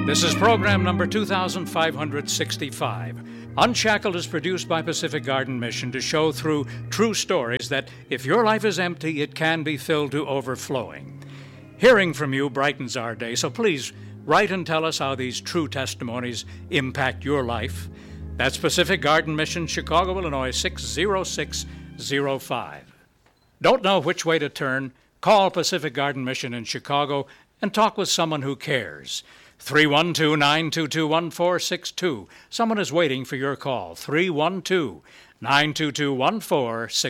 This is program number 2565. Unshackled is produced by Pacific Garden Mission to show through true stories that if your life is empty, it can be filled to overflowing. Hearing from you brightens our day, so please write and tell us how these true testimonies impact your life. That's Pacific Garden Mission, Chicago, Illinois, 60605. Don't know which way to turn? Call Pacific Garden Mission in Chicago and talk with someone who cares. 312-922-1462. Someone is waiting for your call. 312-922-1462.